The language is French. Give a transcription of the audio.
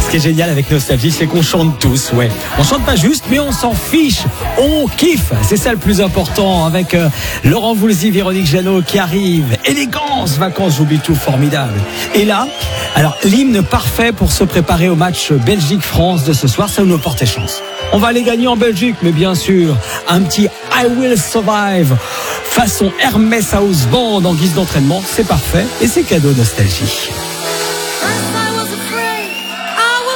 Ce qui est génial avec Nostalgie, c'est qu'on chante tous, ouais. On chante pas juste, mais on s'en fiche. On kiffe. C'est ça le plus important avec Laurent Voulzy, Véronique Jeannot qui arrive. Élégance, vacances, j'oublie tout, formidable. Et là, alors l'hymne parfait pour se préparer au match Belgique-France de ce soir, ça nous porte chance. On va aller gagner en Belgique, mais bien sûr, un petit I Will Survive façon Hermès House Band en guise d'entraînement, c'est parfait et c'est cadeau Nostalgie.